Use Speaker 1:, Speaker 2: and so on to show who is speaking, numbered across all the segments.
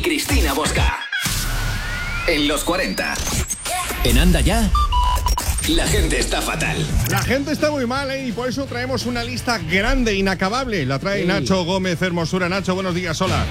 Speaker 1: Cristina Bosca. En los 40. En Anda Ya. La gente está fatal.
Speaker 2: La gente está muy mal, y por eso traemos una lista grande, inacabable. La trae Nacho Gómez Hermosura. Nacho, buenos días, hola.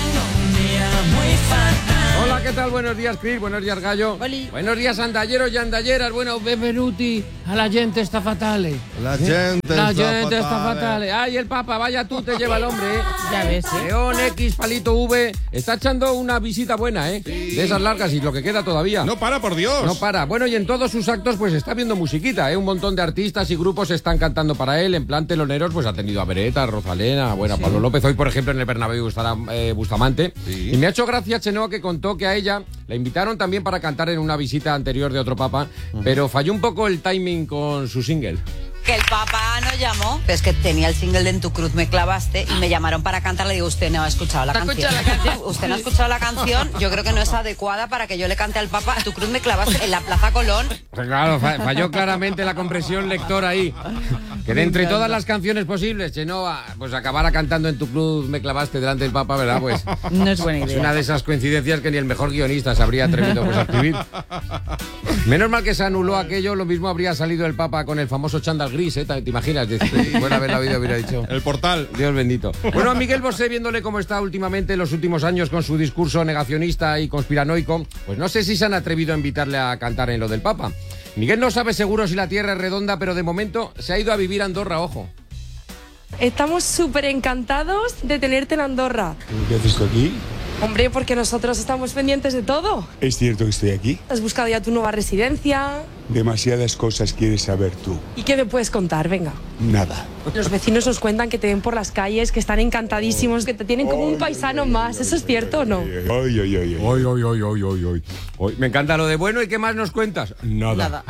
Speaker 3: Hola, ¿qué tal? Buenos días, Cris. Buenos días, Gallo.
Speaker 4: Oli.
Speaker 3: Buenos días, andalleros y andalleras. Bueno, benvenuti a la gente está fatale.
Speaker 2: La gente
Speaker 3: está fatale. Ay, el Papa, vaya tú, te lleva el hombre, ¿eh?
Speaker 4: Ya ves,
Speaker 3: León X, palito V. Está echando una visita buena, ¿eh?
Speaker 2: Sí.
Speaker 3: De esas largas y lo que queda todavía.
Speaker 2: No para, por Dios.
Speaker 3: No para. Bueno, y en todos sus actos pues está viendo musiquita, ¿eh? Un montón de artistas y grupos están cantando para él. En plan teloneros pues ha tenido a Beretta, a Rosalena, bueno, a Pablo López. Hoy, por ejemplo, en el Bernabéu estará Bustamante. Sí. Y me ha hecho gracia Chenoa que contó que a ella la invitaron también para cantar en una visita anterior de otro papa, pero falló un poco el timing con su single.
Speaker 5: Que el papá nos llamó, pero es que tenía el single de En tu cruz me clavaste y me llamaron para cantar. Le digo, usted no ha escuchado la canción. Usted no ha escuchado la canción. Yo creo que no es adecuada para que yo le cante al Papa En tu cruz me clavaste en la Plaza Colón.
Speaker 3: Pues claro, falló claramente la compresión lectora ahí. Que de entre todas las canciones posibles, Chenoa, pues acabara cantando En tu cruz me clavaste delante del Papa, ¿verdad? Pues
Speaker 4: no es buena idea.
Speaker 3: Es una de esas coincidencias que ni el mejor guionista se habría atrevido pues, a escribir. Menos mal que se anuló aquello, lo mismo habría salido el Papa con el famoso chándal gris, ¿eh? ¿Te imaginas? Buena vez la vida hubiera dicho.
Speaker 2: El portal.
Speaker 3: Dios bendito. Bueno, a Miguel Bosé, viéndole cómo está últimamente en los últimos años con su discurso negacionista y conspiranoico, pues no sé si se han atrevido a invitarle a cantar en lo del Papa. Miguel no sabe seguro si la Tierra es redonda, pero de momento se ha ido a vivir a Andorra, ojo.
Speaker 6: Estamos súper encantados de tenerte en Andorra.
Speaker 7: ¿Qué haces tú aquí?
Speaker 6: Hombre, porque nosotros estamos pendientes de todo.
Speaker 7: ¿Es cierto que estoy aquí?
Speaker 6: ¿Has buscado ya tu nueva residencia?
Speaker 7: Demasiadas cosas quieres saber tú.
Speaker 6: ¿Y qué me puedes contar? Venga.
Speaker 7: Nada.
Speaker 6: Los vecinos nos cuentan que te ven por las calles, que están encantadísimos, que te tienen como un paisano más. ¿Eso es cierto o no?
Speaker 3: Ay. Me encanta lo de bueno, ¿y qué más nos cuentas? Nada.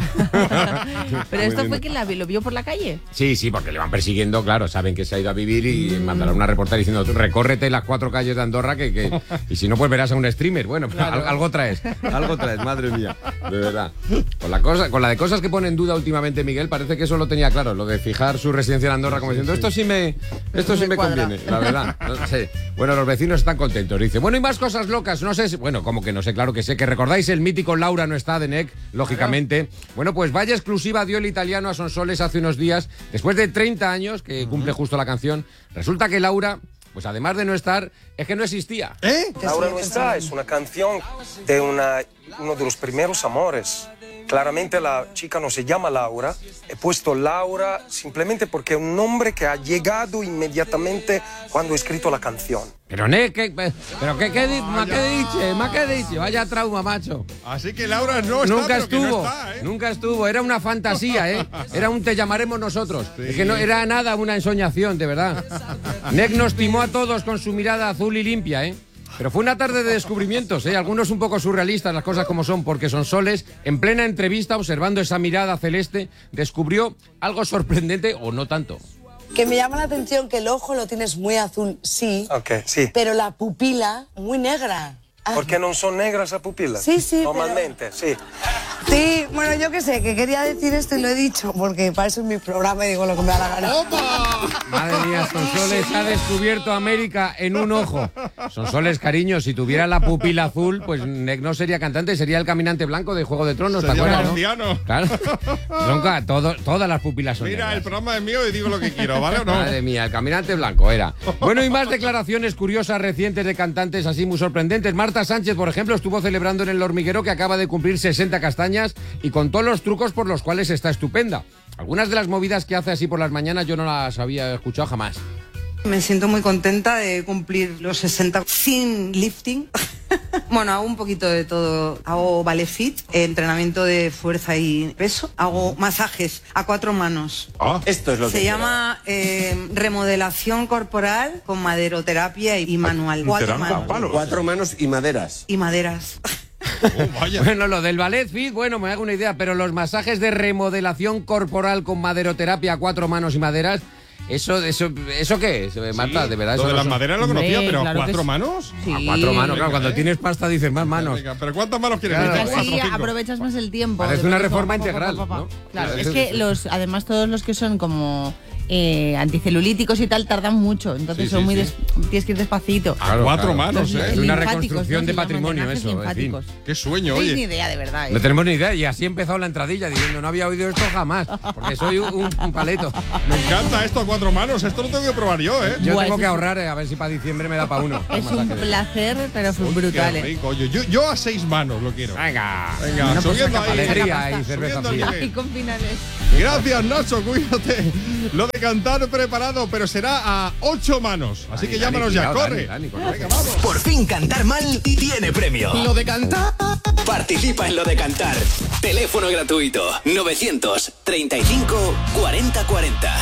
Speaker 4: Pero esto fue que lo vio por la calle.
Speaker 3: Sí, porque le van persiguiendo, claro, saben que se ha ido a vivir y mandarán una reportera diciendo, tú recórrete las 4 calles de Andorra y si no, pues verás a un streamer. Bueno, claro. algo traes, madre mía, de verdad. Con la de cosas que pone en duda últimamente Miguel, parece que eso lo tenía claro, lo de fijar su residencia en Andorra, como diciendo, esto sí me conviene, la verdad. No sé. Bueno, los vecinos están contentos, dice. Bueno, y más cosas locas, no sé, como que no sé, claro que sé, que recordáis el mítico Laura no está de NEC, lógicamente. Bueno, pues vaya exclusiva dio el italiano a Sonsoles hace unos días, después de 30 años, que cumple justo la canción. Resulta que Laura, pues además de no estar, es que no existía.
Speaker 8: Laura no está es una canción de uno de los primeros amores. Claramente la chica no se llama Laura, he puesto Laura simplemente porque es un nombre que ha llegado inmediatamente cuando he escrito la canción.
Speaker 3: Pero ¿qué dice? Vaya trauma, macho.
Speaker 2: Así que Laura no está,
Speaker 3: nunca estuvo,
Speaker 2: no está, ¿eh?
Speaker 3: Nunca estuvo, era una fantasía, ¿eh? Era un te llamaremos nosotros. Sí. Es que no era nada una ensoñación, de verdad. NEC nos timó a todos con su mirada azul y limpia, ¿eh? Pero fue una tarde de descubrimientos, ¿eh? Algunos un poco surrealistas, las cosas como son, porque Sonsoles, en plena entrevista, observando esa mirada celeste, descubrió algo sorprendente o no tanto.
Speaker 9: Que me llama la atención que el ojo lo tienes muy azul, sí.
Speaker 8: Ok, sí.
Speaker 9: Pero la pupila muy negra.
Speaker 8: ¿Por qué no son negras las pupilas?
Speaker 9: Sí,
Speaker 8: normalmente, sí.
Speaker 9: Sí, bueno, yo qué sé, que quería decir esto y lo he dicho, porque para eso es mi programa y digo lo que me da la gana.
Speaker 3: Madre mía, Sonsoles ha descubierto América en un ojo. Sonsoles, cariño, si tuviera la pupila azul, pues no sería cantante, sería el caminante blanco de Juego de Tronos, ¿te acuerdas, no? Claro. Tronca, todas las pupilas son negras.
Speaker 2: El programa es mío y digo lo que quiero, ¿vale o no?
Speaker 3: Madre mía, el caminante blanco era. Bueno, y más declaraciones curiosas recientes de cantantes así muy sorprendentes. Marta Sánchez, por ejemplo, estuvo celebrando en El Hormiguero que acaba de cumplir 60 castañas y contó los trucos por los cuales está estupenda. Algunas de las movidas que hace así por las mañanas yo no las había escuchado jamás.
Speaker 10: Me siento muy contenta de cumplir los 60 sin lifting. Bueno, hago un poquito de todo. Hago ballet fit, entrenamiento de fuerza y peso. Hago masajes a 4 manos.
Speaker 7: Esto es lo que
Speaker 10: se llama remodelación corporal con maderoterapia y manual. 4 manos.
Speaker 7: 4 manos y maderas.
Speaker 10: Y maderas.
Speaker 3: Bueno, lo del ballet fit, bueno, me hago una idea, pero los masajes de remodelación corporal con maderoterapia a 4 manos y maderas, ¿Eso qué es, Marta? De verdad,
Speaker 2: lo
Speaker 3: eso
Speaker 2: de las maderas lo conocía, pero
Speaker 4: claro
Speaker 2: ¿4 manos?
Speaker 4: Sí.
Speaker 3: A 4 manos, claro, cuando tienes pasta dices más manos.
Speaker 2: Venga, pero ¿cuántas manos quieres?
Speaker 3: Claro.
Speaker 4: Así aprovechas más el tiempo.
Speaker 3: Parece una reforma integral, ¿no?
Speaker 4: Claro, es que además todos los que son como anticelulíticos y tal tardan mucho, entonces
Speaker 2: Sí,
Speaker 4: son
Speaker 2: sí,
Speaker 4: muy
Speaker 2: sí.
Speaker 4: tienes que ir despacito.
Speaker 2: A 4 manos,
Speaker 4: Los
Speaker 2: ¿eh?
Speaker 3: Es una
Speaker 4: linfáticos,
Speaker 3: reconstrucción
Speaker 4: ¿no?
Speaker 3: de
Speaker 4: Se llaman,
Speaker 3: patrimonio
Speaker 4: drenajes
Speaker 3: eso, en fin.
Speaker 4: linfáticos.
Speaker 2: Qué sueño,
Speaker 4: No tenéis ni
Speaker 2: oye.
Speaker 4: idea, de verdad.
Speaker 3: No tenemos ni idea y así ha empezado la entradilla diciendo no había oído esto jamás, porque soy un paleto.
Speaker 2: Me encanta esto a 4 manos. Esto lo tengo que probar yo, ¿eh?
Speaker 3: Yo
Speaker 4: Buah,
Speaker 3: tengo
Speaker 4: eso
Speaker 3: que
Speaker 4: es-
Speaker 3: ahorrar a ver si para diciembre me da para uno.
Speaker 4: Es un placer, pero brutal.
Speaker 2: Qué rico. Oye, yo a 6 manos lo quiero.
Speaker 3: Venga,
Speaker 2: Venga,
Speaker 3: Bueno, pues
Speaker 2: subiendo
Speaker 3: saca
Speaker 2: ahí.
Speaker 3: alegría y cerveza
Speaker 2: Subiendo el
Speaker 3: fría.
Speaker 2: nivel.
Speaker 4: Y con finales.
Speaker 2: Gracias, Nacho, cuídate. Lo de cantar preparado, pero será a 8 manos. Así que llámanos ya, corre. Venga, vamos.
Speaker 1: Por fin cantar mal tiene premio. Lo de cantar. Participa en Lo de cantar. Teléfono gratuito 935 40 40.